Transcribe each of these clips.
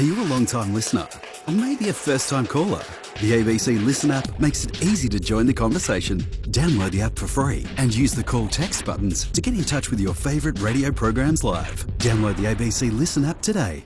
Are you a long-time listener? Or maybe a first-time caller? The ABC Listen app makes it easy to join the conversation. Download the app for free and use the call text buttons to get in touch with your favourite radio programs live. Download the ABC Listen app today.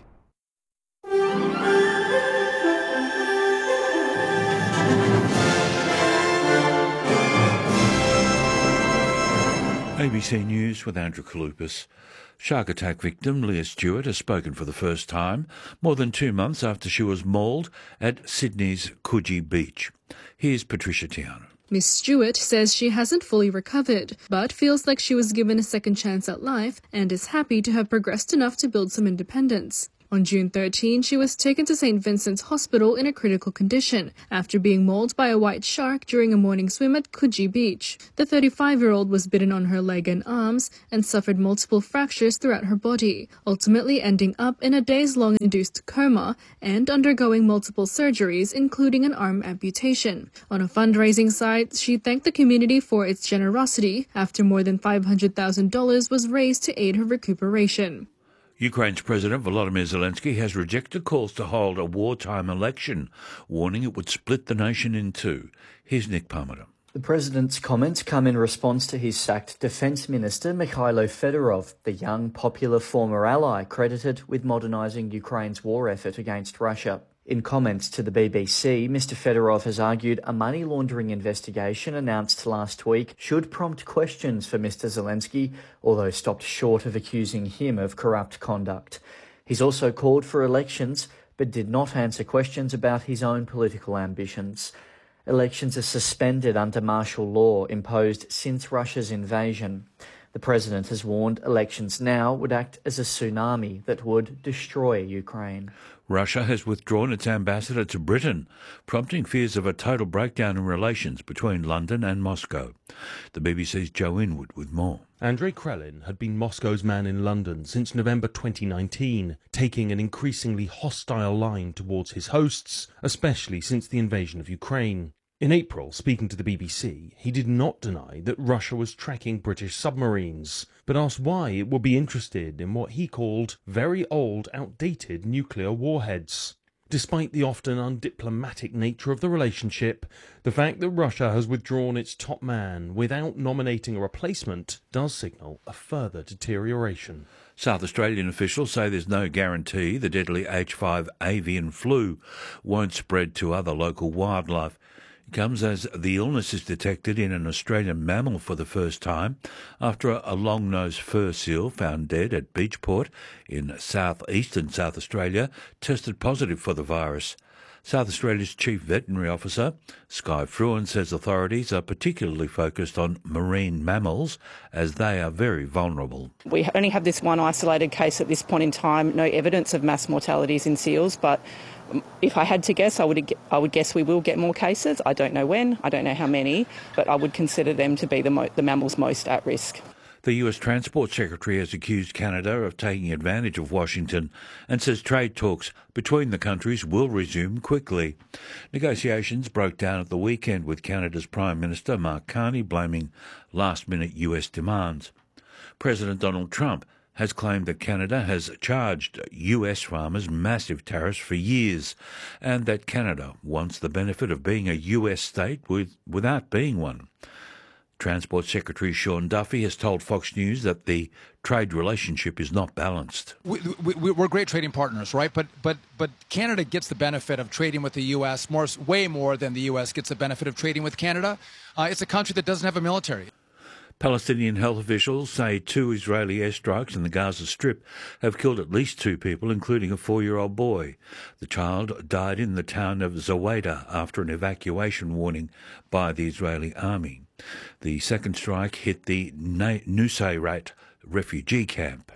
ABC News with Andrew Kalupas. Shark attack victim Leah Stewart has spoken for the first time, more than 2 months after she was mauled at Sydney's Coogee Beach. Here's Patricia Tiano. Miss Stewart says she hasn't fully recovered, but feels like she was given a second chance at life and is happy to have progressed enough to build some independence. On June 13, she was taken to St. Vincent's Hospital in a critical condition after being mauled by a white shark during a morning swim at Coogee Beach. The 35-year-old was bitten on her leg and arms and suffered multiple fractures throughout her body, ultimately ending up in a days-long induced coma and undergoing multiple surgeries, including an arm amputation. On a fundraising site, she thanked the community for its generosity after more than $500,000 was raised to aid her recuperation. Ukraine's President Volodymyr Zelensky has rejected calls to hold a wartime election, warning it would split the nation in two. Here's Nick Parmenter. The president's comments come in response to his sacked defense minister Mikhailo Fedorov, the young, popular former ally credited with modernising Ukraine's war effort against Russia. In comments to the BBC, Mr Fedorov has argued a money laundering investigation announced last week should prompt questions for Mr Zelensky, although stopped short of accusing him of corrupt conduct. He's also called for elections, but did not answer questions about his own political ambitions. Elections are suspended under martial law imposed since Russia's invasion. The president has warned elections now would act as a tsunami that would destroy Ukraine. Russia has withdrawn its ambassador to Britain, prompting fears of a total breakdown in relations between London and Moscow. The BBC's Joe Inwood with more. Andrei Krelin had been Moscow's man in London since November 2019, taking an increasingly hostile line towards his hosts, especially since the invasion of Ukraine. In April, speaking to the BBC, he did not deny that Russia was tracking British submarines, but asked why it would be interested in what he called very old, outdated nuclear warheads. Despite the often undiplomatic nature of the relationship, the fact that Russia has withdrawn its top man without nominating a replacement does signal a further deterioration. South Australian officials say there's no guarantee the deadly H5 avian flu won't spread to other local wildlife. It comes as the illness is detected in an Australian mammal for the first time after a long-nosed fur seal found dead at Beachport in southeastern South Australia tested positive for the virus. South Australia's Chief Veterinary Officer, Skye Fruin, says authorities are particularly focused on marine mammals as they are very vulnerable. We only have this one isolated case at this point in time, no evidence of mass mortalities in seals, but if I had to guess, I would guess we will get more cases. I don't know when, I don't know how many, but I would consider them to be the mammals most at risk. The US Transport Secretary has accused Canada of taking advantage of Washington and says trade talks between the countries will resume quickly. Negotiations broke down at the weekend with Canada's Prime Minister Mark Carney blaming last-minute US demands. President Donald Trump has claimed that Canada has charged US farmers massive tariffs for years and that Canada wants the benefit of being a US state without being one. Transport Secretary Sean Duffy has told Fox News that the trade relationship is not balanced. We're great trading partners, right? But Canada gets the benefit of trading with the U.S. way more than the U.S. gets the benefit of trading with Canada. It's a country that doesn't have a military. Palestinian health officials say 2 Israeli airstrikes in the Gaza Strip have killed at least 2 people, including a 4-year-old boy. The child died in the town of Zawaida after an evacuation warning by the Israeli army. The second strike hit the Nusayrat refugee camp.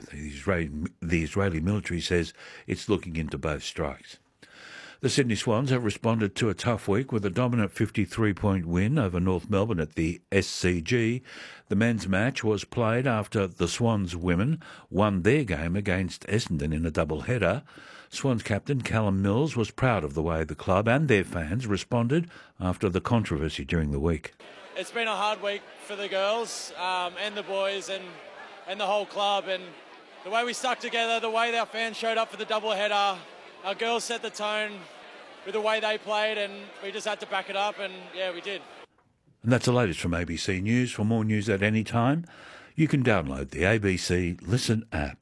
The Israeli military says it's looking into both strikes. The Sydney Swans have responded to a tough week with a dominant 53-point win over North Melbourne at the SCG. The men's match was played after the Swans women won their game against Essendon in a double-header. Swans captain Callum Mills was proud of the way the club and their fans responded after the controversy during the week. It's been a hard week for the girls and the boys and the whole club, and the way we stuck together, the way our fans showed up for the double-header, our girls set the tone with the way they played, and we just had to back it up, and yeah, we did. And that's the latest from ABC News. For more news at any time, you can download the ABC Listen app.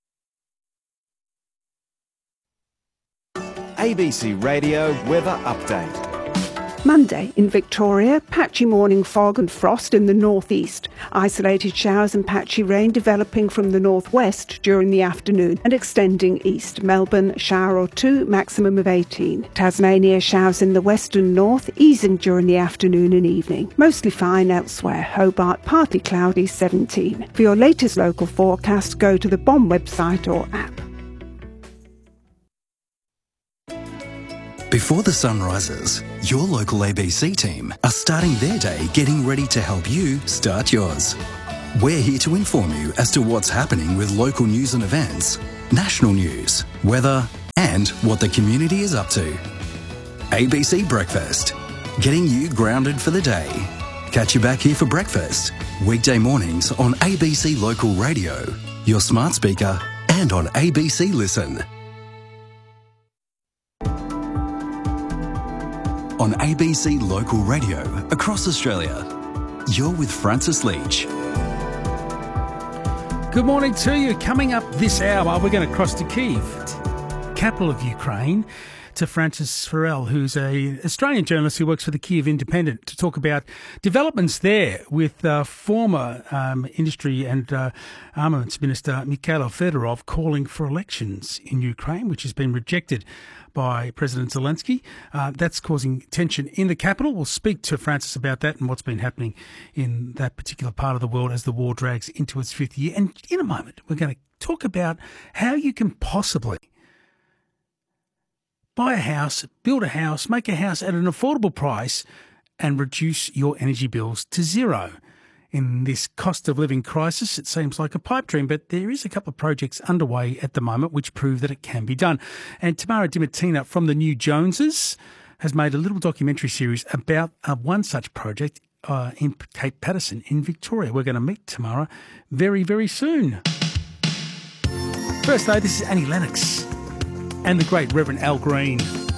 ABC Radio Weather Update. Monday in Victoria, patchy morning fog and frost in the northeast. Isolated showers and patchy rain developing from the northwest during the afternoon and extending east. Melbourne, shower or two, maximum of 18. Tasmania, showers in the western north, easing during the afternoon and evening. Mostly fine elsewhere. Hobart, partly cloudy, 17. For your latest local forecast, go to the BOM website or app. Before the sun rises, your local ABC team are starting their day getting ready to help you start yours. We're here to inform you as to what's happening with local news and events, national news, weather, and what the community is up to. ABC Breakfast, getting you grounded for the day. Catch you back here for breakfast, weekday mornings on ABC Local Radio, your smart speaker, and on ABC Listen. On ABC Local Radio across Australia, you're with Francis Leach. Good morning to you. Coming up this hour, we're going to cross to Kyiv, capital of Ukraine, to Francis Farrell, who's an Australian journalist who works for the Kyiv Independent, to talk about developments there with former Industry and Armaments Minister Mikhailo Fedorov calling for elections in Ukraine, which has been rejected by President Zelensky. That's causing tension in the capital. We'll speak to Francis about that and what's been happening in that particular part of the world as the war drags into its fifth year. And in a moment, we're going to talk about how you can possibly buy a house, build a house, make a house at an affordable price and reduce your energy bills to zero. In this cost of living crisis, it seems like a pipe dream, but there is a couple of projects underway at the moment which prove that it can be done. And Tamara Dimittina from the New Joneses has made a little documentary series about one such project in Cape Patterson in Victoria. We're going to meet Tamara very, very soon. First though, this is Annie Lennox and the great Reverend Al Green.